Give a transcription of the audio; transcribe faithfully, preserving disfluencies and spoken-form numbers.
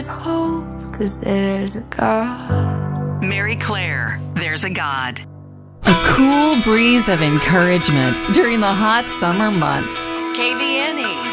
hope, 'cause there's a God. Mary Claire, There's a God. A cool breeze of encouragement during the hot summer months. K V N E.